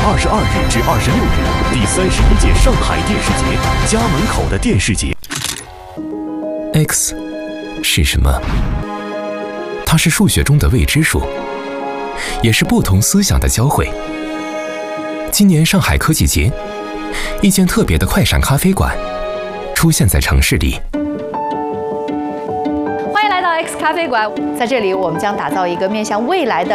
日至26日，第31届上海电视节家门口的电视节。 X 是什么？它是数学中的未知数，也是不同思想的交汇。今年上海科技节，一间特别的快闪咖啡馆出现在城市里。 欢迎来到 X 咖啡馆，在这里我们将打造一个面向未来的